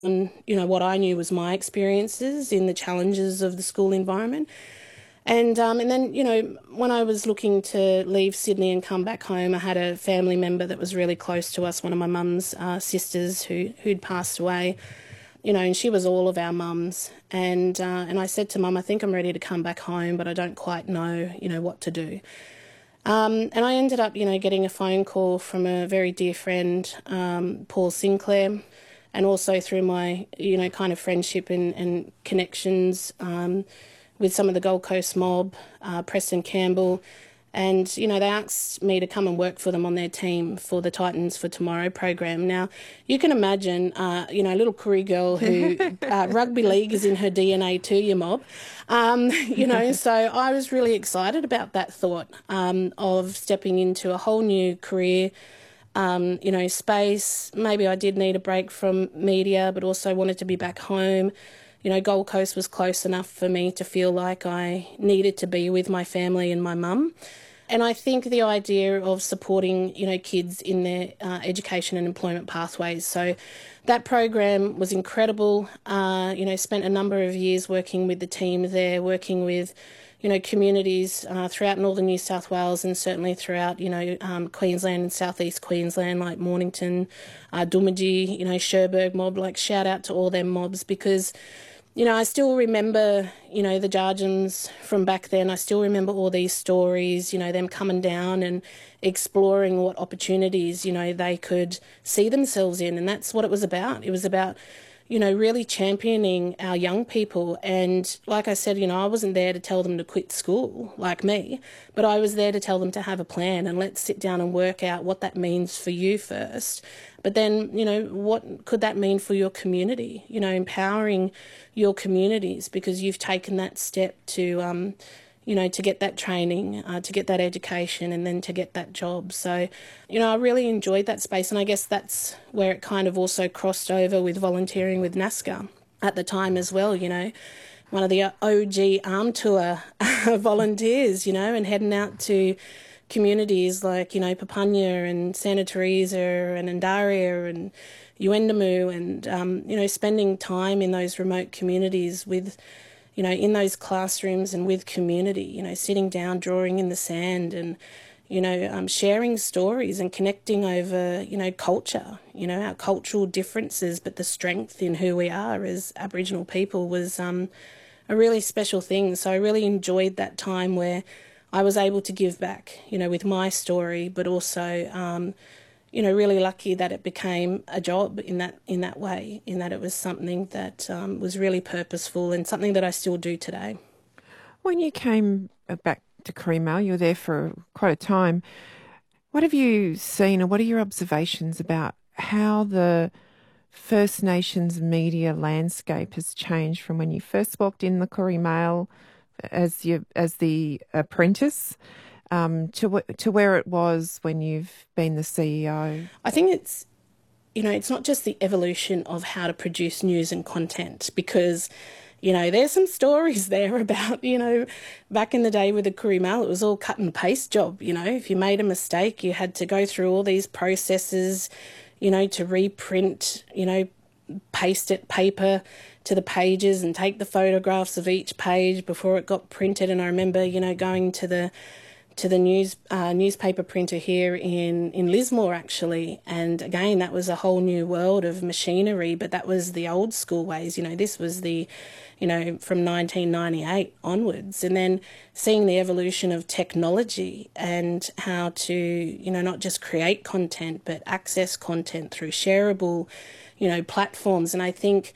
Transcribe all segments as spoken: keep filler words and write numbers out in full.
on, you know, what I knew was my experiences in the challenges of the school environment. And um, and then, you know, when I was looking to leave Sydney and come back home, I had a family member that was really close to us, one of my mum's uh, sisters who, who'd passed away, you know, and she was all of our mums. And uh, and I said to Mum, I think I'm ready to come back home, but I don't quite know, you know, what to do. Um, and I ended up, you know, getting a phone call from a very dear friend, um, Paul Sinclair, and also through my, you know, kind of friendship and, and connections um, with some of the Gold Coast mob, uh, Preston Campbell, and, you know, they asked me to come and work for them on their team for the Titans for Tomorrow program. Now, you can imagine, uh, you know, a little Koori girl who uh, rugby league is in her D N A too, your mob. Um, you know, so I was really excited about that thought um, of stepping into a whole new career, um, you know, space. Maybe I did need a break from media, but also wanted to be back home. You know, Gold Coast was close enough for me to feel like I needed to be with my family and my mum. And I think the idea of supporting, you know, kids in their uh, education and employment pathways. So that program was incredible. Uh, you know, spent a number of years working with the team there, working with, you know, communities uh, throughout northern New South Wales and certainly throughout, you know, um, Queensland and southeast Queensland, like Mornington, uh, Doomadgee, you know, Cherbourg mob. Like, shout out to all them mobs because, you know, I still remember, you know, the Jarjums from back then. I still remember all these stories, you know, them coming down and exploring what opportunities, you know, they could see themselves in. And that's what it was about. It was about, you know, really championing our young people. And like I said, you know, I wasn't there to tell them to quit school like me, but I was there to tell them to have a plan and let's sit down and work out what that means for you first. But then, you know, what could that mean for your community? You know, empowering your communities because you've taken that step to, um, you know, to get that training, uh, to get that education and then to get that job. So, you know, I really enjoyed that space. And I guess that's where it kind of also crossed over with volunteering with NASCAR at the time as well, you know. One of the O G Arm Tour volunteers, you know, and heading out to communities like, you know, Papunya and Santa Teresa and Andaria and Yuendamu and, um, you know, spending time in those remote communities with, you know, in those classrooms and with community, you know, sitting down, drawing in the sand and, you know, um, sharing stories and connecting over, you know, culture, you know, our cultural differences, but the strength in who we are as Aboriginal people was um, a really special thing. So I really enjoyed that time where I was able to give back, you know, with my story, but also, um, you know, really lucky that it became a job in that in that way, in that it was something that um, was really purposeful and something that I still do today. When you came back to Cooree, you were there for quite a time. What have you seen or what are your observations about how the First Nations media landscape has changed from when you first walked in the Cooree Mail as you as the apprentice um, to w- to where it was when you've been the C E O? I think it's, you know, it's not just the evolution of how to produce news and content because, you know, there's some stories there about, you know, back in the day with the Cooree Mail, it was all cut and paste job, you know. If you made a mistake, you had to go through all these processes, you know, to reprint, you know, paste it paper to the pages and take the photographs of each page before it got printed. And I remember, you know, going to the to the news uh, newspaper printer here in, in Lismore, actually. And again, that was a whole new world of machinery, but that was the old school ways. You know, this was the, you know, from nineteen ninety-eight onwards. And then seeing the evolution of technology and how to, you know, not just create content, but access content through shareable, you know, platforms. And I think,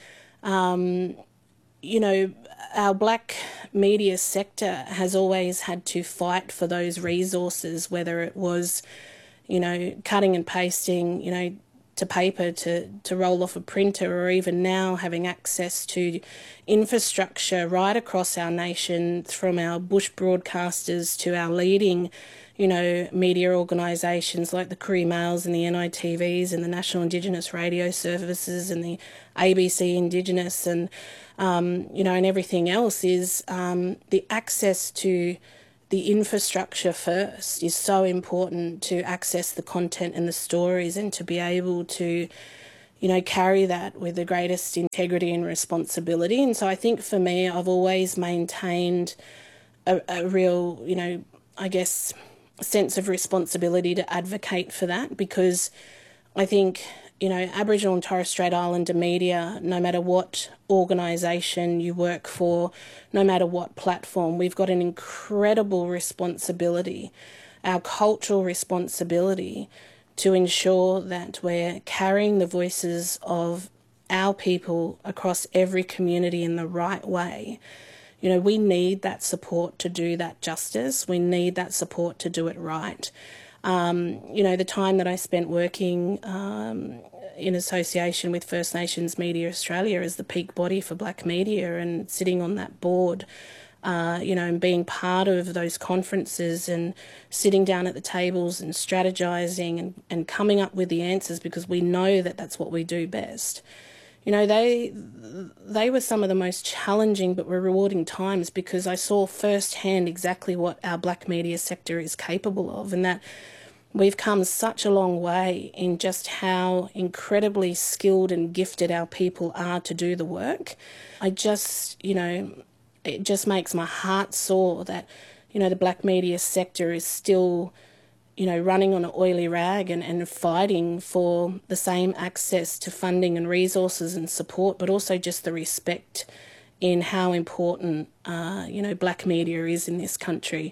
um, you know, our black media sector has always had to fight for those resources, whether it was, you know, cutting and pasting, you know, to paper to, to roll off a printer, or even now having access to infrastructure right across our nation, from our bush broadcasters to our leading, you know, media organisations like the Cooree Mails and the N I T Vs and the National Indigenous Radio Services and the A B C Indigenous and, um, you know, and everything else is um, the access to the infrastructure first is so important to access the content and the stories and to be able to, you know, carry that with the greatest integrity and responsibility. And so I think for me, I've always maintained a, a real, you know, I guess, sense of responsibility to advocate for that, because I think, you know, Aboriginal and Torres Strait Islander media, no matter what organisation you work for, no matter what platform, we've got an incredible responsibility, our cultural responsibility, to ensure that we're carrying the voices of our people across every community in the right way. You know, we need that support to do that justice. We need that support to do it right. Um, you know, the time that I spent working um, in association with First Nations Media Australia as the peak body for black media and sitting on that board, uh, you know, and being part of those conferences and sitting down at the tables and strategising and, and coming up with the answers, because we know that that's what we do best. You know, they they were some of the most challenging but rewarding times, because I saw firsthand exactly what our black media sector is capable of, and that we've come such a long way in just how incredibly skilled and gifted our people are to do the work. I just, you know, it just makes my heart sore that, you know, the black media sector is still, you know, running on an oily rag and, and fighting for the same access to funding and resources and support, but also just the respect in how important, uh, you know, black media is in this country.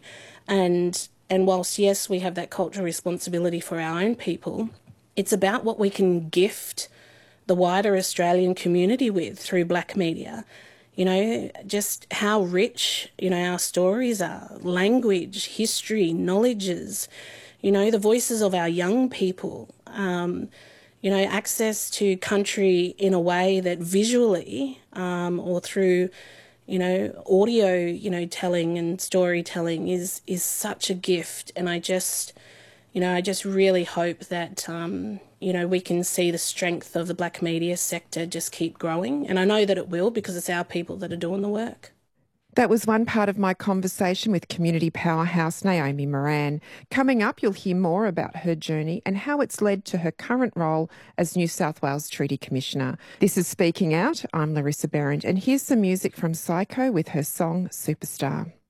And and whilst, yes, we have that cultural responsibility for our own people, it's about what we can gift the wider Australian community with through black media. You know, just how rich, you know, our stories are, language, history, knowledges, you know, the voices of our young people, um, you know, access to country in a way that visually um, or through, you know, audio, you know, telling and storytelling is is such a gift. And I just, you know, I just really hope that, um, you know, we can see the strength of the black media sector just keep growing. And I know that it will, because it's our people that are doing the work. That was one part of my conversation with community powerhouse Naomi Moran. Coming up, you'll hear more about her journey and how it's led to her current role as New South Wales Treaty Commissioner. This is Speaking Out. I'm Larissa Berend, and here's some music from Psycho with her song Superstar.